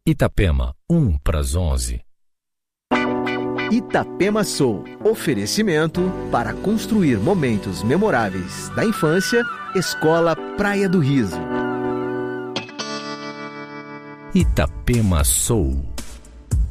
Itapema, 1:11. Itapema Soul. Oferecimento para construir momentos memoráveis da infância. Escola Praia do Riso. Itapema Soul.